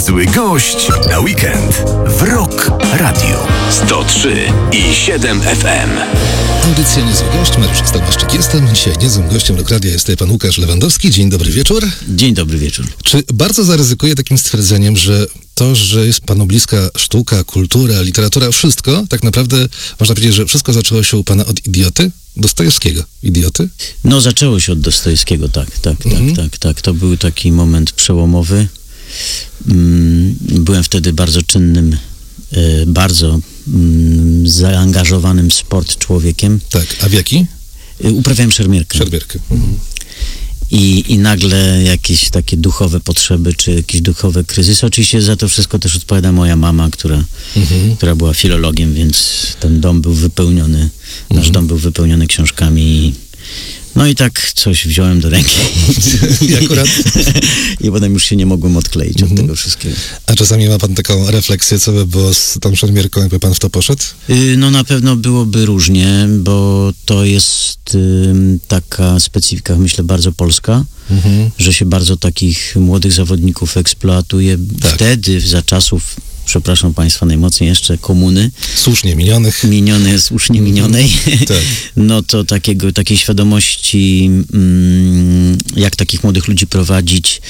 Niezły gość na weekend w Rock Radio 103,7 FM. Audycja Niezły Gość, Mariusz Stałaszczyk jestem. Dzisiaj niezłym gościem Rock Radia jest pan Łukasz Lewandowski. Dzień dobry wieczór. Dzień dobry wieczór. Czy bardzo zaryzykuję takim stwierdzeniem, że to, że jest panu bliska sztuka, kultura, literatura, wszystko, tak naprawdę można powiedzieć, że wszystko zaczęło się u pana od Idioty? Dostojewskiego. Idioty? No zaczęło się od Dostojewskiego, tak. To był taki moment przełomowy. Byłem wtedy bardzo czynnym, bardzo zaangażowanym w sport człowiekiem. Tak, a w jaki? Uprawiałem szermierkę. Szermierkę. I nagle jakieś takie duchowe potrzeby, czy jakieś duchowe kryzysy. Oczywiście za to wszystko też odpowiada moja mama, która była filologiem, więc ten dom był wypełniony, nasz dom był wypełniony książkami. No i tak coś wziąłem do ręki. I akurat... I potem już się nie mogłem odkleić od tego wszystkiego. A czasami ma pan taką refleksję, co by było z tą szermierką, jakby pan w to poszedł? No na pewno byłoby różnie, bo to jest taka specyfika, myślę, bardzo polska, że się bardzo takich młodych zawodników eksploatuje. Tak. Wtedy, za czasów, przepraszam państwa najmocniej, jeszcze komuny. Słusznie minionych. Słusznie minionej. Tak. No to takiej świadomości, jak takich młodych ludzi prowadzić,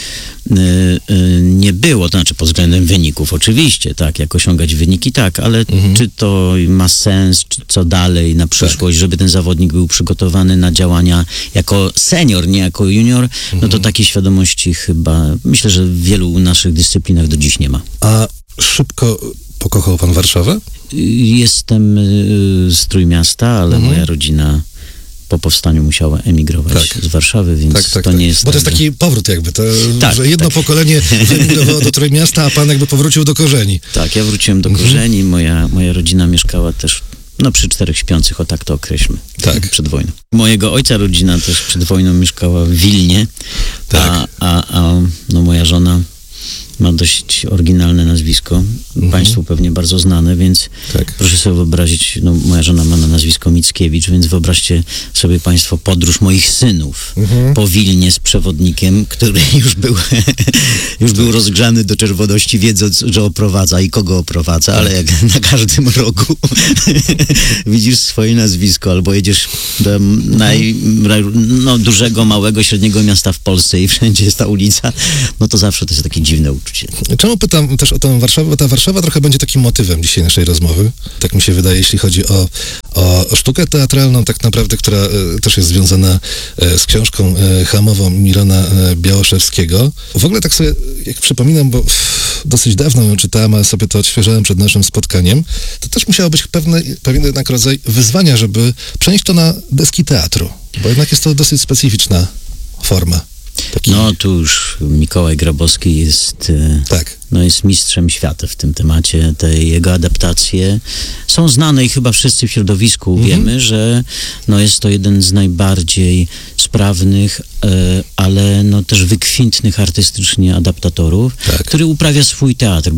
nie było. To znaczy pod względem wyników oczywiście, tak, jak osiągać wyniki, tak, ale czy to ma sens, czy co dalej na przyszłość, żeby ten zawodnik był przygotowany na działania jako senior, nie jako junior, no to takiej świadomości chyba, myślę, że w wielu naszych dyscyplinach do dziś nie ma. A szybko pokochał pan Warszawę? Jestem z Trójmiasta, ale moja rodzina po powstaniu musiała emigrować z Warszawy, więc to nie jest... Bo to jest taki powrót jakby, że jedno tak. pokolenie wyemigrowało do Trójmiasta, a pan jakby powrócił do korzeni. Tak, ja wróciłem do korzeni, moja rodzina mieszkała też przy Czterech Śpiących, o tak to określmy, przed wojną. Mojego ojca rodzina też przed wojną mieszkała w Wilnie, a moja żona ma dość oryginalne nazwisko, państwu pewnie bardzo znane, więc proszę sobie wyobrazić, moja żona ma na nazwisko Mickiewicz, więc wyobraźcie sobie państwo podróż moich synów po Wilnie z przewodnikiem, który już był rozgrzany do czerwoności, wiedząc, że oprowadza i kogo oprowadza, ale jak na każdym rogu widzisz swoje nazwisko, albo jedziesz do dużego, małego, średniego miasta w Polsce i wszędzie jest ta ulica, no to zawsze to jest takie dziwne uczucie. Czemu pytam też o tę Warszawę? Bo ta Warszawa trochę będzie takim motywem dzisiaj naszej rozmowy. Tak mi się wydaje, jeśli chodzi o sztukę teatralną, tak naprawdę, która też jest związana z książką Hamową Mirona Białoszewskiego. W ogóle tak sobie, jak przypominam, bo dosyć dawno ją czytałem, a sobie to odświeżałem przed naszym spotkaniem, to też musiało być pewien jednak rodzaj wyzwania, żeby przenieść to na deski teatru. Bo jednak jest to dosyć specyficzna forma. No tu już Mikołaj Grabowski jest mistrzem świata w tym temacie. Te jego adaptacje są znane i chyba wszyscy w środowisku wiemy, że jest to jeden z najbardziej sprawnych, ale też wykwintnych artystycznie adaptatorów, który uprawia swój teatr,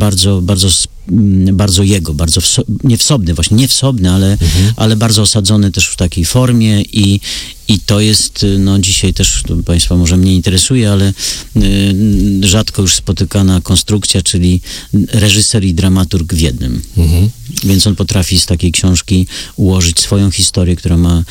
bardzo jego, niewsobny, ale bardzo osadzony też w takiej formie i to jest, dzisiaj też to państwa może mnie interesuje, ale rzadko już spotykana konstrukcja, czyli reżyser i dramaturg w jednym. Więc on potrafi z takiej książki ułożyć swoją historię, która ma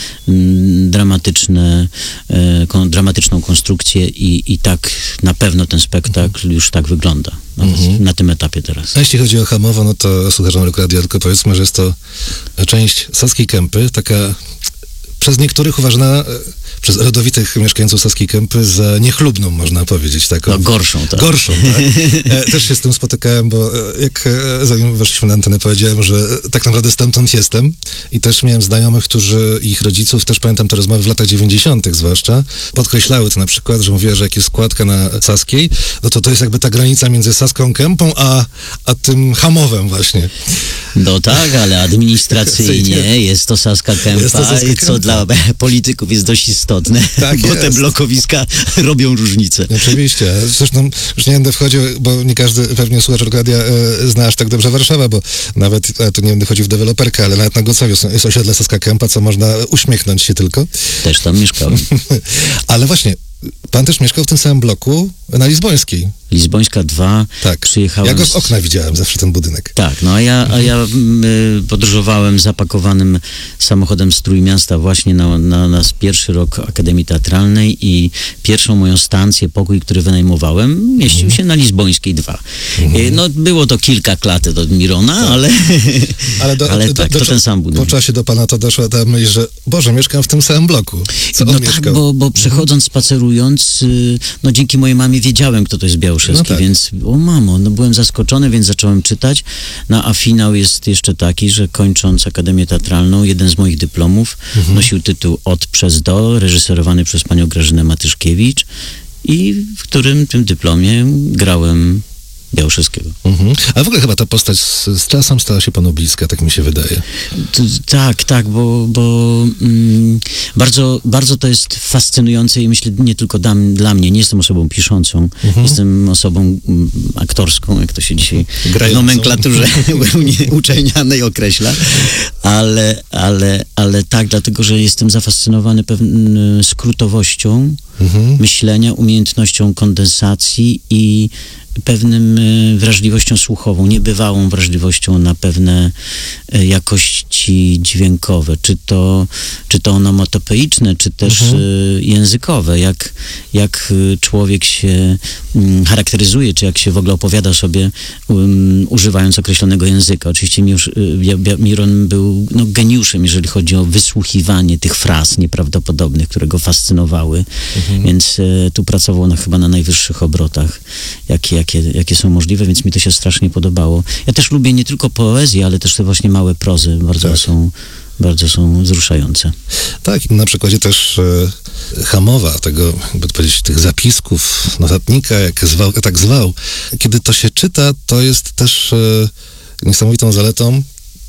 dramatyczną konstrukcję i tak na pewno ten spektakl już tak wygląda na tym etapie teraz. A jeśli chodzi o Hamową, no to słuchaczom Rock Radio tylko powiedzmy, że jest to część Saskiej Kępy, taka przez niektórych uważana, przez rodowitych mieszkańców Saskiej Kępy za niechlubną, można powiedzieć. Taką, gorszą, tak. Gorszą, tak. Też się z tym spotykałem, bo zanim weszliśmy na antenę, powiedziałem, że tak naprawdę stamtąd jestem i też miałem znajomych, którzy, ich rodziców, też pamiętam te rozmowy w latach 90. zwłaszcza, podkreślały to na przykład, że mówiła, że jak jest składka na Saskiej, no to jest jakby ta granica między Saską Kępą, a tym Hamowem właśnie. No tak, ale administracyjnie jest to Saska Kępa, co dla polityków jest dość istotne, bo te blokowiska robią różnicę. Oczywiście. Zresztą już nie będę wchodził, bo nie każdy pewnie słuchacz Rock Radia zna aż tak dobrze Warszawę, bo nawet, tu nie będę chodził w deweloperkę, ale nawet na Gocowiu jest osiedle Saska Kępa, co można uśmiechnąć się tylko. Też tam mieszkałem. Ale właśnie, pan też mieszkał w tym samym bloku na Lizbońskiej. Lizbońska 2. Tak. Przyjechałem... Ja go z okna widziałem, zawsze ten budynek. Tak, no a ja podróżowałem zapakowanym samochodem z Trójmiasta właśnie na pierwszy rok Akademii Teatralnej i pierwszą moją stację, pokój, który wynajmowałem, mieścił się na Lizbońskiej 2. No było to kilka klat od Mirona, tak. ale tak, to ten sam budynek. Po czasie do pana to doszła ta myśl, że Boże, mieszkam w tym samym bloku. Co on mieszkał? Tak, bo przechodząc, spacerując, no dzięki mojej mamie wiedziałem, kto to jest Białoszewski, tak. Więc o mamo, no byłem zaskoczony, więc zacząłem czytać. No a finał jest jeszcze taki, że kończąc Akademię Teatralną, jeden z moich dyplomów nosił tytuł Od przez do, reżyserowany przez panią Grażynę Matyszkiewicz i w którym tym dyplomie grałem Białoszewskiego. A w ogóle chyba ta postać z czasem stała się panu bliska, tak mi się wydaje. Tak, bo bardzo to jest fascynujące i myślę nie tylko dla mnie, nie jestem osobą piszącą, jestem osobą aktorską, jak to się dzisiaj w nomenklaturze uczelnianej określa, ale tak, dlatego, że jestem zafascynowany pewną skrótowością myślenia, umiejętnością kondensacji i pewnym wrażliwością słuchową, niebywałą wrażliwością na pewne jakości dźwiękowe, czy to onomatopeiczne, czy też językowe, jak człowiek się charakteryzuje, czy jak się w ogóle opowiada sobie używając określonego języka. Oczywiście Miron był geniuszem, jeżeli chodzi o wysłuchiwanie tych fraz nieprawdopodobnych, które go fascynowały, więc tu pracował chyba na najwyższych obrotach, jakie są możliwe, więc mi to się strasznie podobało. Ja też lubię nie tylko poezję, ale też te właśnie małe prozy, bardzo są wzruszające. Tak, i na przykładzie też Hamowa, tego, jakby powiedzieć, tych zapisków, notatnika, jak tak zwał. Kiedy to się czyta, to jest też niesamowitą zaletą,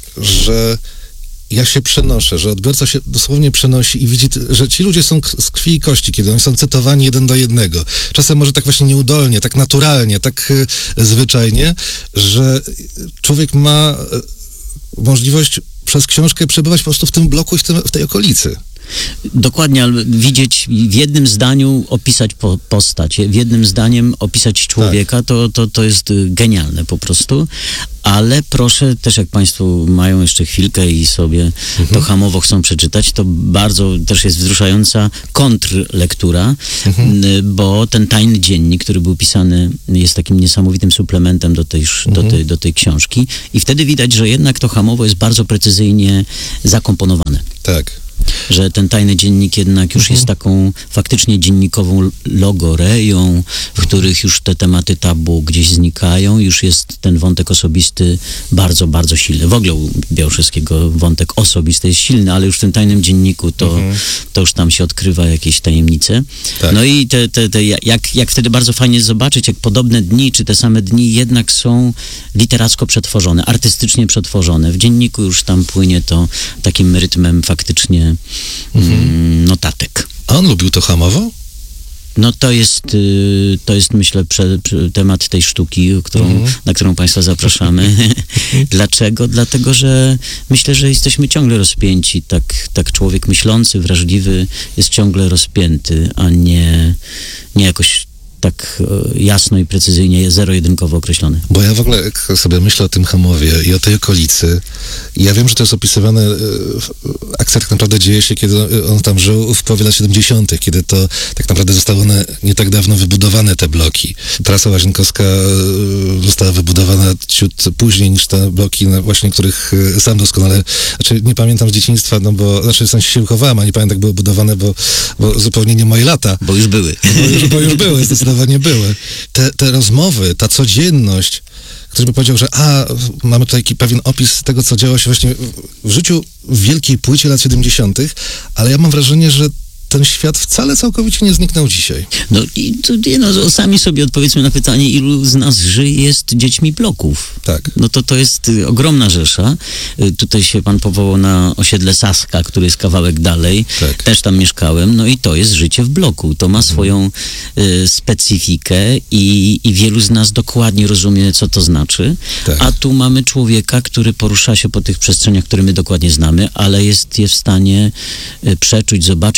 że ja się przenoszę, że odbiorca się dosłownie przenosi i widzi, że ci ludzie są z krwi i kości, kiedy oni są cytowani 1 do 1. Czasem może tak właśnie nieudolnie, tak naturalnie, tak zwyczajnie, że człowiek ma możliwość przez książkę przebywać po prostu w tym bloku i w tej okolicy. Dokładnie, ale widzieć w jednym zdaniu opisać postać, w jednym zdaniem opisać człowieka, tak. to jest genialne po prostu, ale proszę też, jak państwo mają jeszcze chwilkę i sobie to hamowo chcą przeczytać, to bardzo też jest wzruszająca kontrlektura, bo ten tajny dziennik, który był pisany, jest takim niesamowitym suplementem do tej książki i wtedy widać, że jednak to hamowo jest bardzo precyzyjnie zakomponowane. Tak. Że ten tajny dziennik jednak już jest taką faktycznie dziennikową logoreją, w których już te tematy tabu gdzieś znikają, już jest ten wątek osobisty bardzo, bardzo silny. W ogóle u Białoszewskiego wątek osobisty jest silny, ale już w tym tajnym dzienniku to już tam się odkrywa jakieś tajemnice. Tak. No i jak wtedy bardzo fajnie zobaczyć, jak podobne dni, czy te same dni jednak są literacko przetworzone, artystycznie przetworzone. W dzienniku już tam płynie to takim rytmem faktycznie notatek. A on lubił to hamowo? No to jest myślę temat tej sztuki, na którą państwa zapraszamy. Dlaczego? Dlatego, że myślę, że jesteśmy ciągle rozpięci. Tak człowiek myślący, wrażliwy jest ciągle rozpięty, a nie jakoś tak jasno i precyzyjnie, zero-jedynkowo określone. Bo ja w ogóle, jak sobie myślę o tym Hamowie i o tej okolicy, ja wiem, że to jest opisywane, akcja tak naprawdę dzieje się, kiedy on tam żył w połowie lat 70., kiedy to tak naprawdę zostały one nie tak dawno wybudowane, te bloki. Trasa Łazienkowska została wybudowana ciut później niż te bloki, właśnie których sam doskonale, nie pamiętam z dzieciństwa, w sensie się wychowałem, a nie pamiętam, jak były budowane, bo zupełnie nie moje lata. Bo już były. Bo już były, zdecydowanie były. Te rozmowy, ta codzienność, ktoś by powiedział, że mamy tutaj pewien opis tego, co działo się właśnie w życiu w wielkiej płycie lat 70., ale ja mam wrażenie, że ten świat wcale całkowicie nie zniknął dzisiaj. No i sami sobie odpowiedzmy na pytanie, ilu z nas żyje z dziećmi bloków. Tak. No to jest ogromna rzesza. Tutaj się pan powołał na osiedle Saska, który jest kawałek dalej. Tak. Też tam mieszkałem. No i to jest życie w bloku. To ma swoją specyfikę i wielu z nas dokładnie rozumie, co to znaczy. Tak. A tu mamy człowieka, który porusza się po tych przestrzeniach, które my dokładnie znamy, ale jest je w stanie przeczuć, zobaczyć, namalować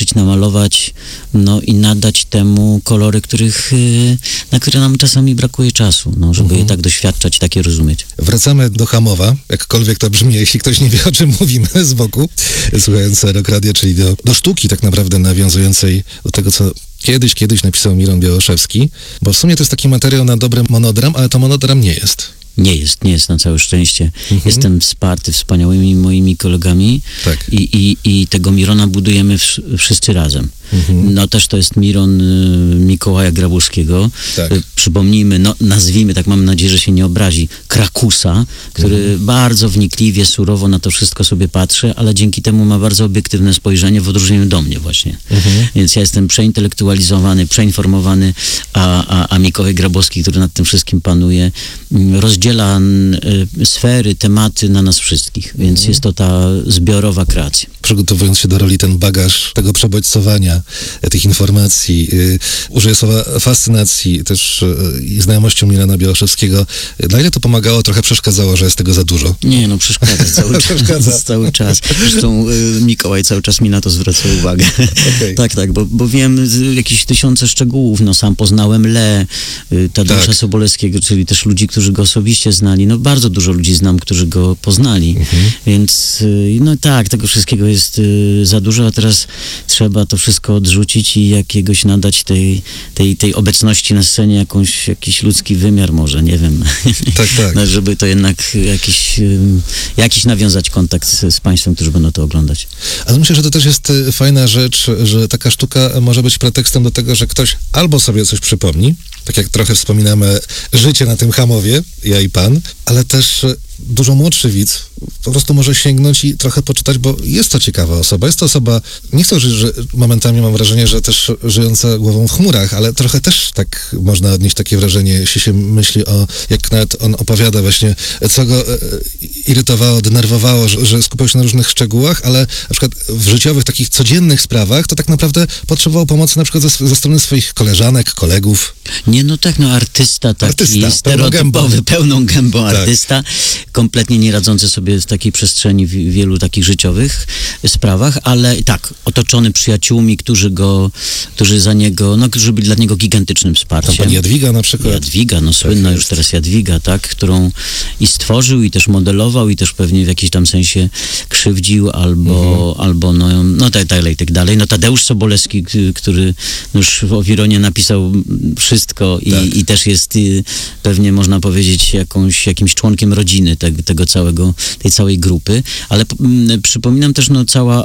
pomalować, no i nadać temu kolory, na które nam czasami brakuje czasu, no, żeby je tak doświadczać, takie rozumieć. Wracamy do Hamowa, jakkolwiek to brzmi, jeśli ktoś nie wie, o czym mówimy z boku, słuchając Rock Radio, czyli do sztuki tak naprawdę nawiązującej do tego, co kiedyś napisał Miron Białoszewski, bo w sumie to jest taki materiał na dobry monodram, ale to monodram nie jest. Nie jest na całe szczęście. Jestem wsparty wspaniałymi moimi kolegami tak. I tego Mirona budujemy wszyscy razem. No też to jest Miron Mikołaja Grabowskiego. Tak. Przypomnijmy, no nazwijmy, tak mam nadzieję, że się nie obrazi, Krakusa, który bardzo wnikliwie, surowo na to wszystko sobie patrzy, ale dzięki temu ma bardzo obiektywne spojrzenie w odróżnieniu do mnie właśnie. Więc ja jestem przeintelektualizowany, przeinformowany, a Mikołaj Grabowski, który nad tym wszystkim panuje, rozdziela sfery, tematy na nas wszystkich, więc jest to ta zbiorowa kreacja. Przygotowując się do roli, ten bagaż tego przebodźcowania, tych informacji, użyję słowa fascynacji też i znajomością Milana Białoszewskiego. Na ile to pomagało, trochę przeszkadzało, że jest tego za dużo? Nie, no przeszkadza cały czas. Cały czas. Zresztą Mikołaj cały czas mi na to zwraca uwagę. Okay. Tak, bo wiem jakieś tysiące szczegółów. No sam poznałem Tadeusza Sobolewskiego, czyli też ludzi, którzy go osobiście znali. No bardzo dużo ludzi znam, którzy go poznali. Więc no tak, tego wszystkiego jest za dużo, a teraz trzeba to wszystko odrzucić i jakiegoś nadać tej obecności na scenie jakiś ludzki wymiar może, nie wiem. Tak. No, żeby to jednak jakiś nawiązać kontakt z państwem, którzy będą to oglądać. Ale myślę, że to też jest fajna rzecz, że taka sztuka może być pretekstem do tego, że ktoś albo sobie coś przypomni, tak jak trochę wspominamy życie na tym Hamowie, ja i pan, ale też dużo młodszy widz po prostu może sięgnąć i trochę poczytać, bo jest to ciekawa osoba. Jest to osoba, nie chcę użyć, że momentami mam wrażenie, że też żyjąca głową w chmurach, ale trochę też tak można odnieść takie wrażenie, jeśli się myśli o, jak nawet on opowiada właśnie, co go irytowało, denerwowało, że skupiał się na różnych szczegółach, ale na przykład w życiowych, takich codziennych sprawach, to tak naprawdę potrzebował pomocy na przykład ze strony swoich koleżanek, kolegów. Nie, no tak, no artysta stereotypowy, pełną gębą artysta, kompletnie nie radzący sobie w takiej przestrzeni w wielu takich życiowych sprawach, ale tak, otoczony przyjaciółmi, którzy za niego, no, którzy byli dla niego gigantycznym wsparciem. Pani Jadwiga na przykład. Jadwiga, no słynna już teraz Jadwiga, tak, którą i stworzył, i też modelował, i też pewnie w jakiś tam sensie krzywdził, albo no tak dalej. No Tadeusz Sobolewski, który już o Wironie napisał wszystko i też jest pewnie można powiedzieć jakimś członkiem rodziny tej całej grupy, ale przypominam też, no cała